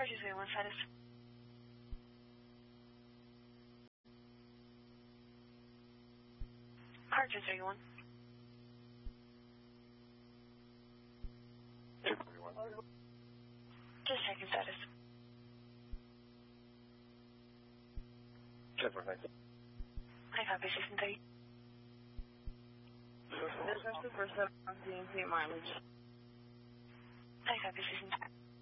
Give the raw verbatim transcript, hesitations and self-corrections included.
Car two three one status. Car two three one. two three one. Just checking status. ten four, thank you. I copy system three. Business for seven on D M P mileage. I copy system three.